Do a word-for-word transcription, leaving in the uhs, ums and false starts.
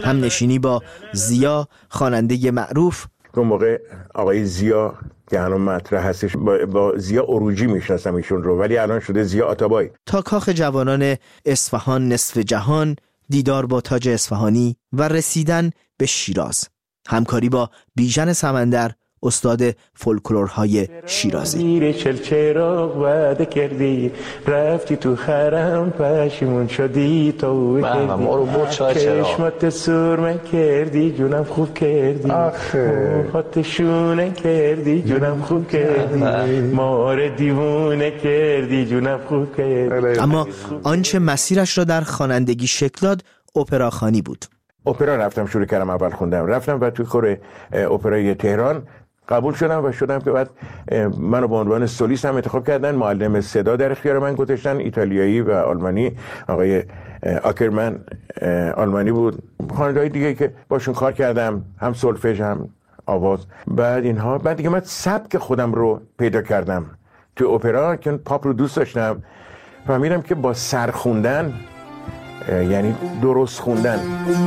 هم نشینی با زیا خواننده معروف. اون موقع آقای زیا که الان مطرح هستش، با, با زیا عروجی میشناسم ایشون رو، ولی الان شده زیا آتابای. تا کاخ جوانان اصفهان نصف جهان، دیدار با تاج اصفهانی و رسیدن به شیراز. همکاری با بیژن سمندر، استاد فولکلورهای شیرازی. چراغ وعده کردی رفتی تو حرم پشیمون شدی تو ما رو برد چای چراغ چشمت سرمه کردی جونم خوب کردی خاط شونه کردی جونم خوب کردی مار دیوونه کردی جونم خوب کردی. اما آنچه مسیرش را در خوانندگی شکل داد اپراخوانی بود. اپرا رفتم شروع کردم، اول خوندم، رفتم و توی خور اپرای تهران قبول شدم و شدم که بعد منو به عنوان سولیست هم انتخاب کردن. معلم صدا در اختیار من گذاشتن، ایتالیایی و آلمانی، آقای آکرمن آلمانی بود، خواننده‌های دیگه که باشون کار کردم، هم سولفژ هم آواز. بعد اینها بعد دیگه من سبک خودم رو پیدا کردم تو اپرا که پاپ رو دوست داشتم. فهمیدم که با سر خوندن یعنی درست خوندن